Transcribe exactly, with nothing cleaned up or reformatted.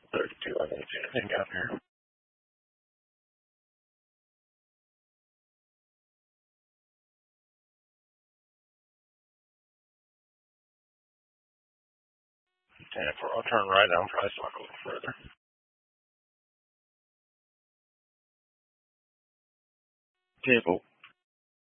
thirty-two, I don't see anything down here. ten four, I'll turn right down, price walk a little further. Table